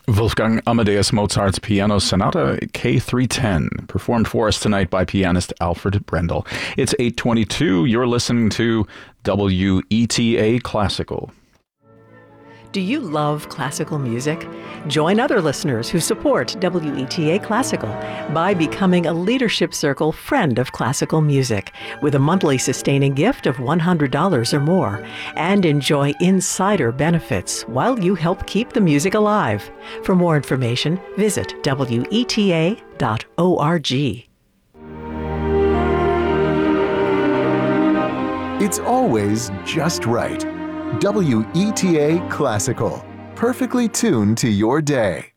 Wolfgang Amadeus Mozart's Piano Sonata K310, performed for us tonight by pianist Alfred Brendel. It's 8:22. You're listening to WETA Classical. Do you love classical music? Join other listeners who support WETA Classical by becoming a Leadership Circle Friend of Classical Music with a monthly sustaining gift of $100 or more, and enjoy insider benefits while you help keep the music alive. For more information, visit WETA.org. It's always just right. WETA Classical, perfectly tuned to your day.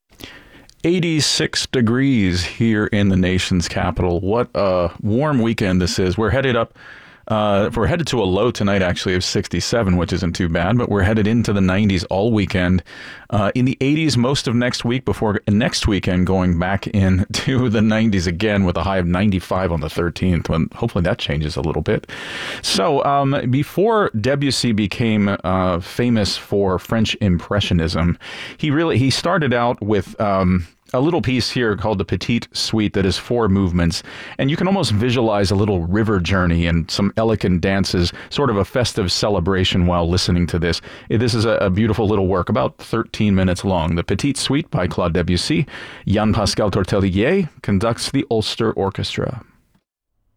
86 degrees here in the nation's capital. What a warm weekend this is. We're headed to a low tonight, actually, of 67, which isn't too bad, but we're headed into the 90s all weekend. In the 80s most of next week, before next weekend going back into the 90s again with a high of 95 on the 13th, when hopefully that changes a little bit. So before Debussy became famous for French Impressionism, he started out with a little piece here called the Petite Suite that is 4 movements, and you can almost visualize a little river journey and some elegant dances, sort of a festive celebration while listening to this. This is a beautiful little work, about 13 minutes long. The Petite Suite by Claude Debussy. Jan-Pascal Tortelier conducts the Ulster Orchestra.